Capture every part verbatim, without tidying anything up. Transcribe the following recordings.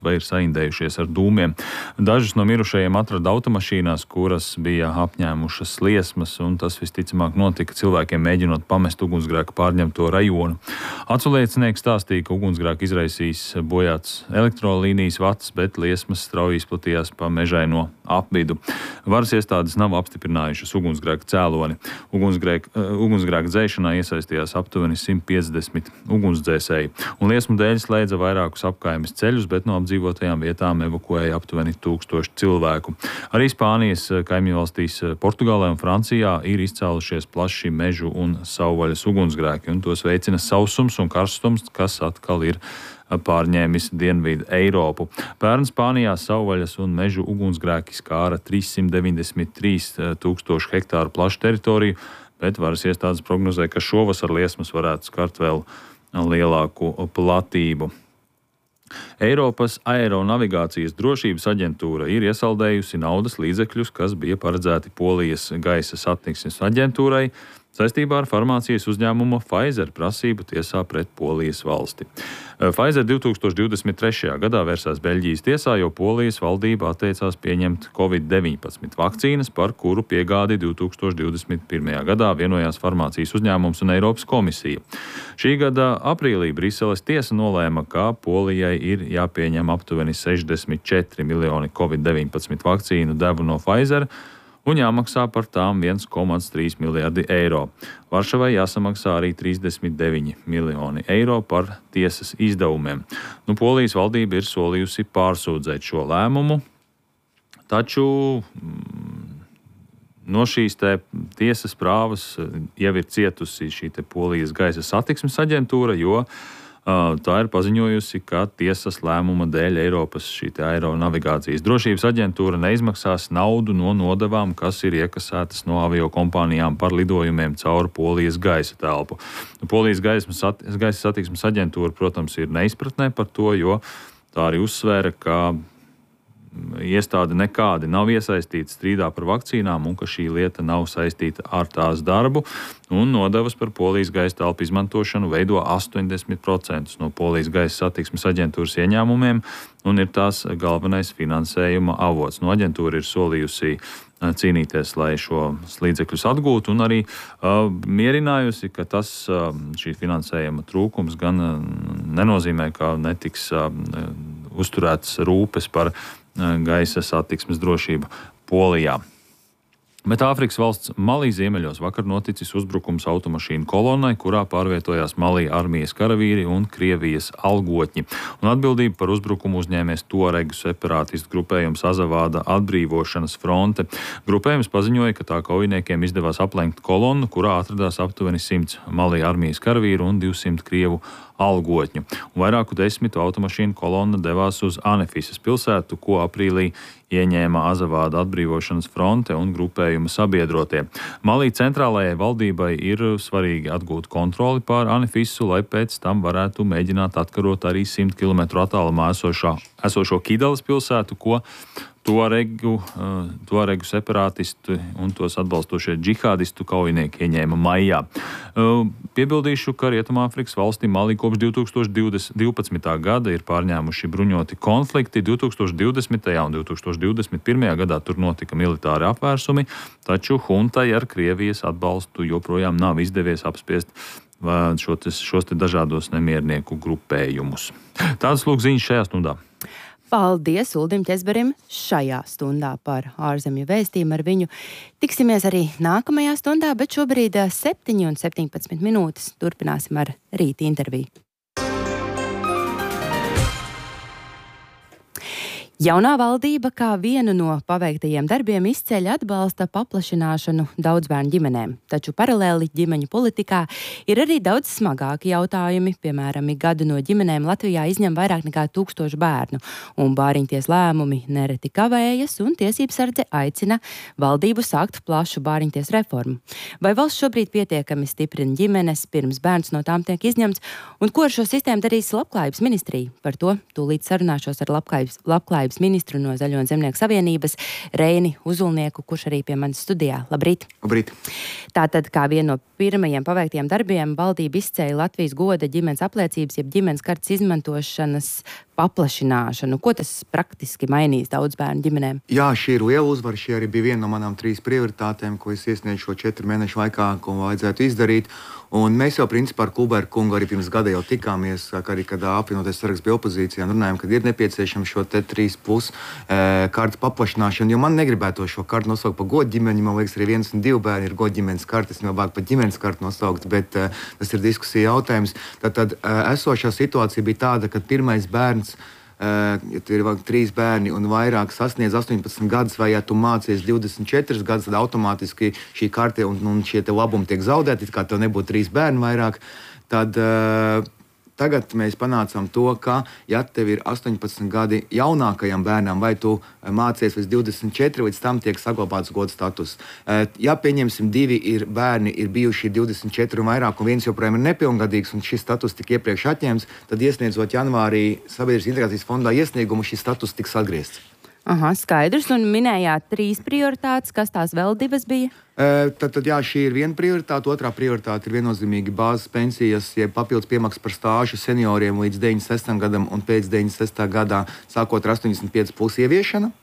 vai ir saindējušies ar dūmiem. Dažus no mirušajiem atrada automašīnās, kuras bija apņēmušas liesmas, un tas visticamāk notika cilvēkiem mēģinot pamest ugunsgrēka pārņemto rajonu. Aculiecinieks stāstīja, ka ugunsgrēku izraisījis bojāts elektrolīnijas vatas, bet liesmas strauji izplatījās pa mežaino apvidu. Varas iestādes nav apstiprinājušas ugunsgrēka cēloni. Ugunsgrēka, ugunsgrēka dzēšanā iesaistījās aptuveni simt piecdesmit ugunsdzēsēji, un liesmu dēļ slēdza vairākus apkaimes ceļus, bet no apdzīvotajām vietām evakuēja aptuveni tūkstoši cilvēku. Arī Spānijas kaimiņu valstīs Portugālē un Francijā ir izcēlušies plaši mežu un savvaļas ugunsgrēki, un tos veicina sausums un karstums, kas atkal ir pārņēmis Dienvidu Eiropu. Pērn Spānijā savvaļas un mežu ugunsgrēki skāra trīssimt deviņdesmit trīs tūkstoši hektāru plašu teritoriju, bet varas iestādes prognozē, ka šovasar liesmas varētu skart vēl lielāku platību. Eiropas aeronavigācijas drošības aģentūra ir iesaldējusi naudas līdzekļus, kas bija paredzēti Polijas gaisa satiksmes aģentūrai saistībā ar farmācijas uzņēmuma Pfizer prasību tiesā pret Polijas valsti. Pfizer divtūkstoš divdesmit trešajā gadā vērsās Beļģijas tiesā, jo Polijas valdība atteicās pieņemt covid deviņpadsmit vakcīnas, par kuru piegādi divtūkstoš divdesmit pirmajā gadā vienojās farmācijas uzņēmums un Eiropas komisija. Šī gada aprīlī Briseles tiesa nolēma, ka Polijai ir jāpieņem aptuveni sešdesmit četri miljoni covid deviņpadsmit vakcīnu devu no Pfizer, un jāmaksā par tām viens komats trīs miljardi eiro. Varšavai jāsamaksā arī trīsdesmit deviņi miljoni eiro par tiesas izdevumiem. Nu, Polijas valdība ir solījusi pārsūdzēt šo lēmumu, taču mm, no šīs te tiesas prāvas jau ir cietusi šī te Polijas gaisa satiksmes aģentūra, jo tā ir paziņojusi, ka tiesas lēmuma dēļ Eiropas šī aeronavigācijas drošības aģentūra neizmaksās naudu no nodevām, kas ir iekasētas no aviokompānijām par lidojumiem caur Polijas gaisa telpu. Polijas gaisa, gaisa satiksmes aģentūra, protams, ir neizpratnē par to, jo tā arī uzsvēra, ka iestāde nekādi nav iesaistīta strīdā par vakcīnām un ka šī lieta nav saistīta ar tās darbu, un nodevas par Polijas gaisa telpu izmantošanu veido astoņdesmit procentus no Polijas gaisa satiksmes aģentūras ieņēmumiem un ir tās galvenais finansējuma avots. No aģentūra ir solījusi cīnīties, lai šo līdzekļus atgūtu, un arī uh, mierinājusi, ka tas uh, šī finansējuma trūkums gan uh, nenozīmē, ka netiks uh, uzturētas rūpes par gaisa satiksmes drošību Polijā. Bet Āfrikas valsts Malī ziemeļos vakar noticis uzbrukums automašīnu kolonnai, kurā pārvietojās Malī armijas karavīri un Krievijas algotņi. Un atbildību par uzbrukumu uzņēmies Tuaregu separātistu grupējums Azavāda atbrīvošanas fronte. Grupējums paziņoja, ka tā kaujiniekiem izdevās aplenkt kolonnu, kurā atradās aptuveni simts Malī armijas karavīru un divsimt Krievu algotņu. Un vairāku desmitu automašīnu kolonna devās uz Anefisas pilsētu, ko aprīlī ieņēma Azavāda atbrīvošanas fronte un grupējuma sabiedrotie. Malī centrālajai valdībai ir svarīgi atgūt kontroli pār Anefisu, lai pēc tam varētu mēģināt atkarot arī simt kilometru attālumā esošo, esošo Kidalas pilsētu, ko Tuaregu, Tuaregu separātistu un tos atbalstošie džihādistu kaujinieki ieņēma maijā. Piebildīšu, ka Rietumāfrikas valstī Malī kopš divtūkstoš divpadsmitā gada ir pārņēmuši bruņoti konflikti. divtūkstoš divdesmitajā un divtūkstoš divdesmit pirmajā gadā tur notika militāri apvērsumi, taču huntai ar Krievijas atbalstu joprojām nav izdevies apspiest šo te, šos te dažādos nemiernieku grupējumus. Tādas lūk ziņas šajā stundā. Paldies Uldim Ķezberim šajā stundā par ārzemju vēstījumu. Ar viņu tiksimies arī nākamajā stundā, bet šobrīd septiņi un septiņpadsmit minūtes turpināsim ar rīta interviju. Jaunā valdība kā vienu no paveiktajiem darbiem izceļ atbalsta paplašināšanu daudzbērnu ģimenēm, taču paralēli ģimeņu politikā ir arī daudz smagāki jautājumi, piemēram, gadu no ģimenēm Latvijā izņem vairāk nekā tūkstošu bērnu, un bāriņties lēmumi nereti kavējas, un tiesībsardze aicina valdību sākt plašu bāriņties reformu. Vai valsts šobrīd pietiekami stiprina ģimenes, pirms bērns no tām tiek izņemts, un ko ar šo sistēmu darīs Labklājības ministrija? Par to tūlīt sarunāšos ar Labklājības, labklājības ministru no Zaļo un Zemnieku savienības Reini Uzulnieku, kurš arī pie manis studijā. Labrīt! Labrīt! Tātad, kā vienu no pirmajiem paveiktiem darbiem, valdība izcēla Latvijas goda ģimenes apliecības, jeb ģimenes kartes izmantošanas paplašināšanu. Ko tas praktiski mainīs daudz bērnu ģimenēm? Jā, šī ir liela uzvara. Šī arī bija viena no manām trīs prioritātēm, ko es iesniedzu šo četru mēnešu laikā, ko vajadzētu izdarīt. Un mēs jau principā ar Kulbergu kungu arī pirms gada jau tikāmies, arī kad apvienotais saraksts bija opozīcijā, un runājām, ka ir nepieciešama šo te trīs plus e, kartu paplašināšanu, jo man negribētu šo kartu nosaukt par godu ģimeni. Man liekas, arī viens un divi bērni ir godu ģimenes kartes, nevajag par ģimenes kartu nosaukt, bet e, tas ir diskusija jautājums. Tātad e, esošā situācija bija tāda, ka pirmais bērns, ja tur ir trīs bērni un vairāk sasniedz astoņpadsmit gadus, vai ja tu mācies divdesmit četrus gadus, tad automātiski šī karte un, un šie te labumi tiek zaudēti, it kā tev nebūtu trīs bērni vairāk. Tad uh, tagad mēs panācām to, ka, ja tev ir astoņpadsmit gadi jaunākajam bērnam, vai tu mācies līdz divdesmit četri, līdz tam tiek saglabāts goda status. Uh, ja, pieņemsim, divi ir bērni, ir bijuši divdesmit četri un vairāk, un viens joprojām ir nepilngadīgs, un šis status tika iepriekš atņemts, tad iesniedzot janvārī Sabiedrības integrācijas fondā iesniegumu, šis status tiks atgriezts. Aha, skaidrs, un minējāt trīs prioritātes, kas tās vēl divas bija? Tad, tad jā, šī ir viena prioritāte. Otrā prioritāte ir viennozīmīgi bāzes pensijas, jeb papildus piemaksas par stāžu senioriem līdz deviņdesmit sestajam gadam un pēc deviņdesmit sestajā gadā, sākot ar astoņdesmit pieci plus ieviešana.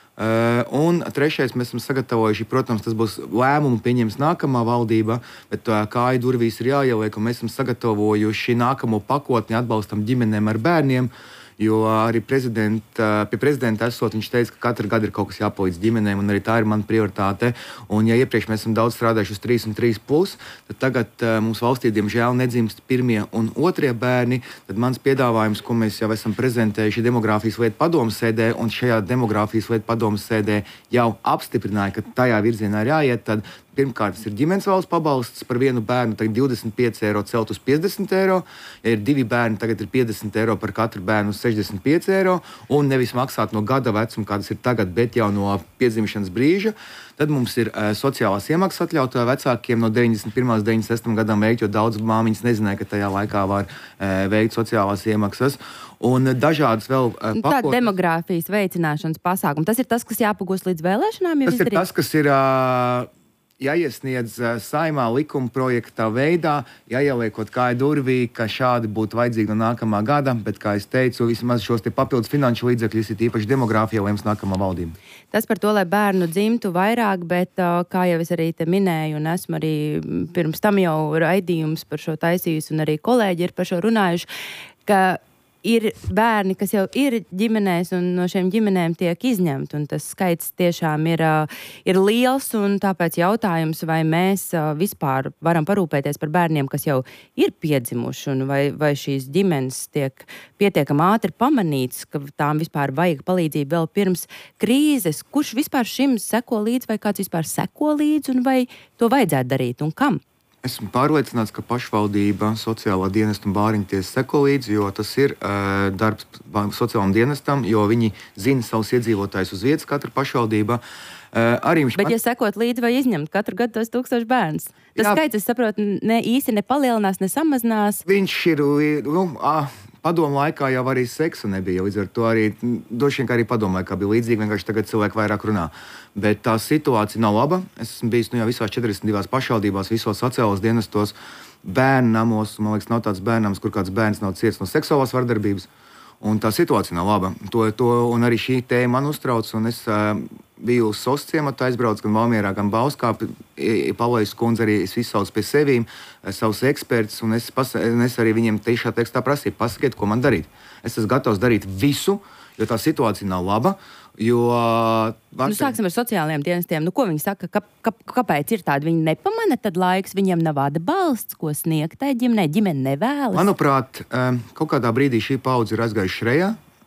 Un trešais, mēs esam sagatavojuši, protams, tas būs lēmumu pieņems nākamā valdība, bet kāju durvīs ir jāieliek, un mēs esam sagatavojuši nākamo pakotni atbalstam ģimenēm ar bērniem. Jo arī prezidenta, pie prezidenta esot, viņš teica, ka katru gadu ir kaut kas jāpalīdz ģimenēm, un arī tā ir mana prioritāte. Un, ja iepriekš mēs esam daudz strādājuši uz trīs un trīs plus, tad tagad uh, mums valstī, diemžēl, nedzimst pirmie un otrie bērni. Tad mans piedāvājums, ko mēs jau esam prezentējuši demogrāfijas lietu padomes sēdē, un šajā demogrāfijas lietu padomes sēdē jau apstiprināja, ka tajā virzienā ir jāiet, tad pirmkārt, tas ir ģimenes valsts pabalsts par vienu bērnu, tagad divdesmit pieci eiro celt uz piecdesmit eiro. Ja ir divi bērni, tagad ir piecdesmit eiro par katru bērnu uz sešdesmit pieci eiro. Un nevis maksāt no gada vecuma, kādas ir tagad, bet jau no piedzimšanas brīža. Tad mums ir uh, sociālās iemaksas atļautā vecākiem no deviņdesmit pirmā līdz deviņdesmit sestajam gadam veikt, jo daudz māmiņas nezināja, ka tajā laikā var uh, veikt sociālās iemaksas. Un dažādas vēl uh, pakotnes. Tā demogrāfijas veicināšanas pasākumi, tas ir tas, kas jāpagūst līdz vēlēšanām? Tas ir tas, kas ir... Uh, jāiesniedz Saeimā likuma projektā veidā, jāieliekot kāju durvī, ka šādi būtu vajadzīgi no nākamā gada, bet, kā es teicu, vismaz šos te papildus finanšu līdzekļus ir īpaši demogrāfijā lems nākamā valdība. Tas par to, lai bērnu dzimtu vairāk, bet, kā jau es arī te minēju, un esmu arī pirms tam jau raidījums par šo taisījus, un arī kolēģi ir par šo runājuši, ka ir bērni, kas jau ir ģimenēs, un no šiem ģimenēm tiek izņemti, un tas skaits tiešām ir, ir liels, un tāpēc jautājums, vai mēs vispār varam parūpēties par bērniem, kas jau ir piedzimuši, un vai, vai šīs ģimenes tiek pietiekami ātri pamanīts, ka tām vispār vajag palīdzību vēl pirms krīzes. Kurš vispār šim seko līdzi, vai kāds vispār seko līdzi, un vai to vajadzētu darīt, un kam? Esmu pārliecināts, ka pašvaldība, sociālā dienesta un bāriņu tiesa seko līdzi, jo tas ir uh, darbs sociālajam dienestam, jo viņi zina savus iedzīvotājus uz vietas, katra pašvaldība. Uh, arī Bet, pat... ja sekot līdzi vai izņemt katru gadu tos tūkstoši bērns, tas Jā. skaits, es saprotu, ne īsti nepalielinās, nesamazinās. Viņš ir, nu, ah, padomu laikā jau arī seksa nebija, līdz ar to arī, droši vien arī padomu laikā bija līdzīgi, vienkārši tagad cilvēki vairāk runā. Bet tā situācija nav laba. Es esmu bijis nu, jau visās četrdesmit divās pašvaldībās, visos sociālos dienestos, bērnu namos. Man liekas, nav tāds bērnams, kur kāds bērns nav ciets no seksuālās vardarbības. Un tā situācija nav laba. To, to, un arī šī tēma man uztrauc. Un es uh, biju uz S O S ciematu aizbraucis gan Valmierā, gan Bauskā. Palojas kundze arī es izsaucu pie sevīm savus ekspertus. Un es, pas, es arī viņiem tiešā tekstā prasīju, pasakiet, ko man darīt. Es esmu gatavs darīt visu, jo tā situācija nav laba. Jo, var... nu, sāksim ar sociālajiem dienestiem. Nu, ko viņi saka? Ka, ka, kāpēc ir tādi? Viņi nepamana tad laiks, viņiem nav atbalsts, ko sniegt tai ģimenei, ģimene nevēlas? Manuprāt, kaut kādā brīdī šī paudze ir aizgājuši šrejā.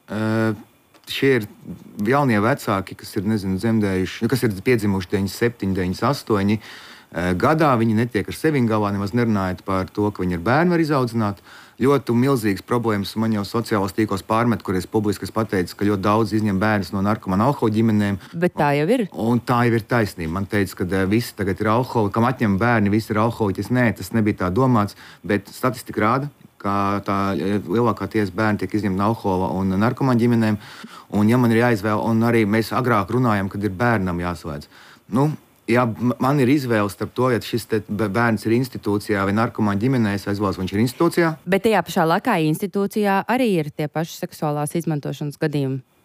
Šie ir jaunie vecāki, kas ir, nezinu, dzemdējuši, kas ir piedzimuši deviņdesmit septiņi, deviņdesmit astoņi gadā. Viņi netiek ar sevi galā, nemaz nerunājot par to, ka viņi ar bērnu var izaudzināt. Ļoti milzīgas problēmas man jau sociālos tīklos pārmet, kur es publiski pateicu, ka ļoti daudz izņem bērnus no narkomānu alkohola ģimenēm. Bet tā jau ir. Un tā jau ir taisnība. Man teica, ka visi tagad ir alkoholi, kam atņem bērni, visi ir alkoholiķi. Nē, tas nebija tā domāts, bet statistika rāda, ka tā lielākā tiesa bērni tiek izņemti no alkohola un narkomānu ģimenēm. Un ja man ir jāizvēl, un arī mēs agrāk runājam, kad ir bērnam jāslēdz. Nu, Jā, man ir izvēle starp to, ja šis bērns ir institūcijā vai narkomāņu ģimenē, es aizvēlos, viņš ir institūcijā. Bet tajā pašā laikā institūcijā arī ir tie paši seksuālās izmantošanas gadījumi.